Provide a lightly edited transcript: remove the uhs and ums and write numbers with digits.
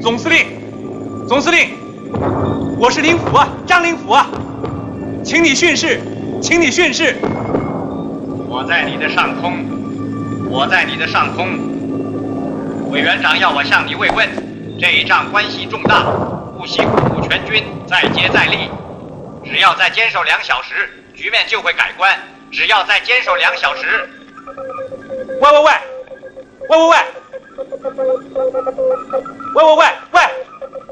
总司令，总司令，我是林甫啊，张灵甫啊，请你训示，请你训示。 我在你的上空，我在你的上空。委员长要我向你慰问，这一仗关系重大，不惜鼓舞全军，再接再厉。只要再坚守2小时，局面就会改观。只要再坚守2小时。 喂喂喂，喂喂喂，喂喂喂喂。